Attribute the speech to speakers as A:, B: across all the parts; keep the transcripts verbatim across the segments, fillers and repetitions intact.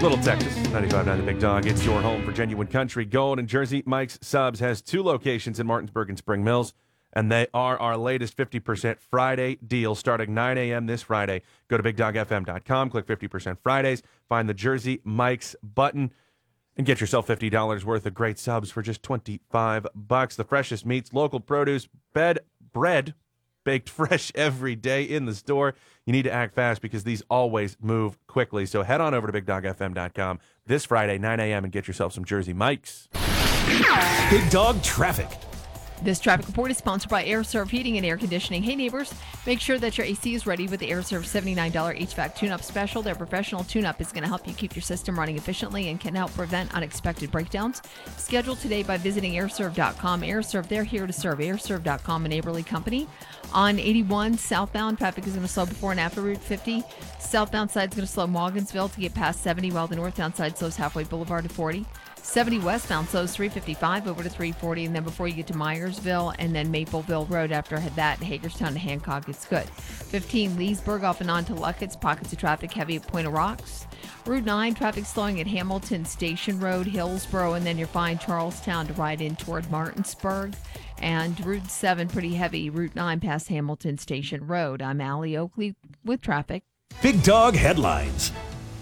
A: Little Texas, ninety-five point nine The Big Dog. It's your home for genuine country gold and Jersey. Mike's Subs has two locations in Martinsburg and Spring Mills, and they are our latest fifty percent Friday deal starting nine a.m. this Friday. Go to big dog f m dot com, click fifty percent Fridays, find the Jersey Mike's button, and get yourself fifty dollars worth of great subs for just twenty-five bucks. The freshest meats, local produce, bed, bread, baked fresh every day in the store. You need to act fast because these always move quickly. So head on over to big dog f m dot com this Friday, nine a.m., and get yourself some Jersey Mike's.
B: Big Dog Traffic.
C: This traffic report is sponsored by AirServe Heating and Air Conditioning. Hey, neighbors, make sure that your A C is ready with the AirServe seventy-nine dollars H V A C tune-up special. Their professional tune-up is going to help you keep your system running efficiently and can help prevent unexpected breakdowns. Schedule today by visiting air serve dot com. AirServe, they're here to serve. air serve dot com, a neighborly company. On eighty-one southbound, traffic is going to slow before and after Route fifty. Southbound side is going to slow Morgansville to get past seventy, while the northbound side slows Halfway Boulevard to forty. seventy westbound slows three fifty-five over to three forty, and then before you get to Myersville and then Mapleville Road after that, Hagerstown to Hancock, it's good. fifteen Leesburg off and on to Luckett's, pockets of traffic heavy at Point of Rocks. Route nine, traffic slowing at Hamilton Station Road, Hillsboro, and then you're fine Charlestown to ride in toward Martinsburg. And Route seven, pretty heavy, Route nine past Hamilton Station Road. I'm Allie Oakley with traffic.
B: Big Dog Headlines.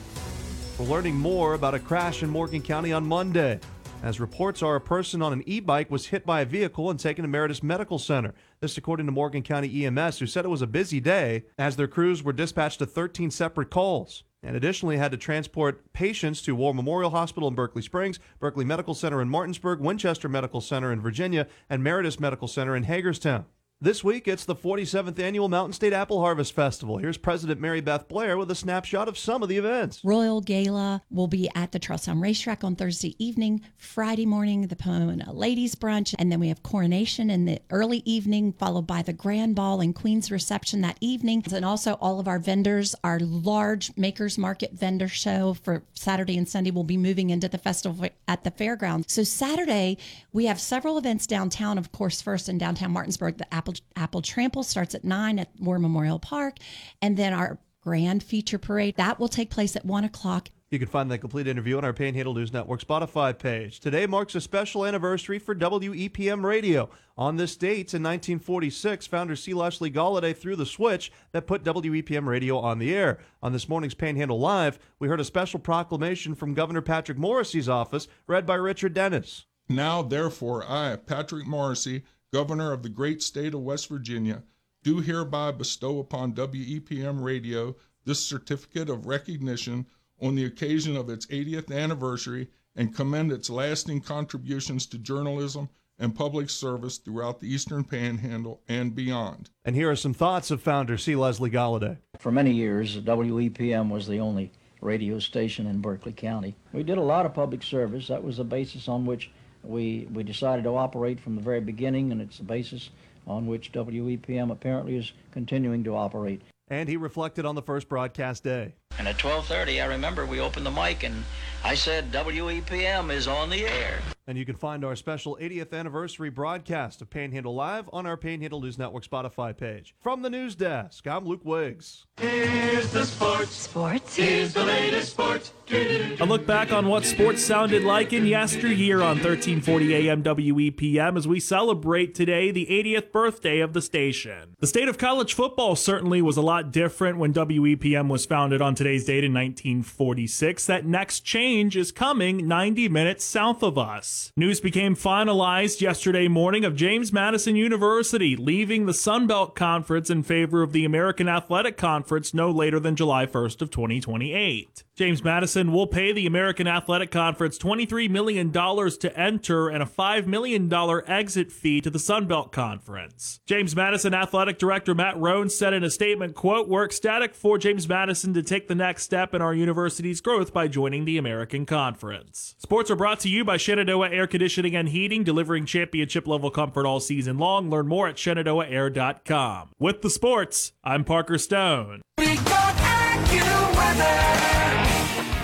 D: We're learning more about a crash in Morgan County on Monday. As reports are, a person on an e-bike was hit by a vehicle and taken to Meritus Medical Center. This according to Morgan County E M S, who said it was a busy day as their crews were dispatched to thirteen separate calls, and additionally had to transport patients to War Memorial Hospital in Berkeley Springs, Berkeley Medical Center in Martinsburg, Winchester Medical Center in Virginia, and Meritus Medical Center in Hagerstown. This week, it's the forty-seventh Annual Mountain State Apple Harvest Festival. Here's President Mary Beth Blair with a snapshot of some of the events.
E: Royal Gala will be at the Charlestown Racetrack on Thursday evening. Friday morning, the Pomona Ladies Brunch. And then we have coronation in the early evening, followed by the Grand Ball and Queen's Reception that evening. And also all of our vendors, our large Makers Market vendor show for Saturday and Sunday will be moving into the festival at the fairgrounds. So Saturday, we have several events downtown, of course, first in downtown Martinsburg, the Apple Apple Trample starts at nine at War Memorial Park, and then our grand feature parade, that will take place at one o'clock.
D: You can find that complete interview on our Panhandle News Network Spotify page. Today marks a special anniversary for W E P M Radio. On this date in nineteen forty-six, founder C. Leslie Galladay threw the switch that put W E P M Radio on the air. On this morning's Panhandle Live, we heard a special proclamation from Governor Patrick Morrissey's office, read by Richard Dennis.
F: Now, therefore, I, Patrick Morrissey, Governor of the great state of West Virginia, do hereby bestow upon W E P M Radio this certificate of recognition on the occasion of its eightieth anniversary and commend its lasting contributions to journalism and public service throughout the Eastern Panhandle and beyond.
D: And here are some thoughts of founder C. Leslie Galladay.
G: For many years, W E P M was the only radio station in Berkeley County. We did a lot of public service. That was the basis on which We we decided to operate from the very beginning, and it's the basis on which W E P M apparently is continuing to operate.
D: And he reflected on the first broadcast day.
G: And at twelve thirty, I remember we opened the mic, and I said, W E P M is on the air.
D: And you can find our special eightieth anniversary broadcast of Panhandle Live on our Panhandle News Network Spotify page. From the news desk, I'm Luke Wiggs.
H: Here's the sports.
I: Sports.
H: Here's the latest sports.
J: A look back on what sports sounded like in yesteryear on thirteen forty A M W E P M as we celebrate today the eightieth birthday of the station. The state of college football certainly was a lot different when W E P M was founded on today's date in nineteen forty-six. That next change is coming ninety minutes south of us. News became finalized yesterday morning of James Madison University leaving the Sun Belt Conference in favor of the American Athletic Conference no later than July first of twenty twenty-eight. James Madison will pay the American Athletic Conference twenty-three million dollars to enter and a five million dollars exit fee to the Sun Belt Conference. James Madison Athletic Director Matt Roan said in a statement, quote, "We're ecstatic for James Madison to take the next step in our university's growth by joining the American Conference." Sports are brought to you by Shenandoah Air Conditioning and Heating, delivering championship-level comfort all season long. Learn more at shenandoah air dot com. With the sports, I'm Parker Stone.
H: We got AccuWeather.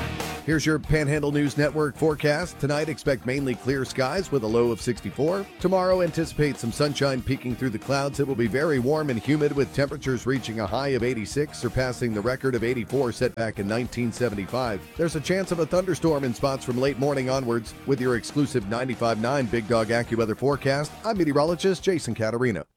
I: Here's your Panhandle News Network forecast. Tonight, expect mainly clear skies with a low of sixty-four. Tomorrow, anticipate some sunshine peeking through the clouds. It will be very warm and humid with temperatures reaching a high of eighty-six, surpassing the record of eighty-four set back in nineteen seventy-five. There's a chance of a thunderstorm in spots from late morning onwards. With your exclusive ninety-five point nine Big Dog AccuWeather forecast, I'm meteorologist Jason Caterina.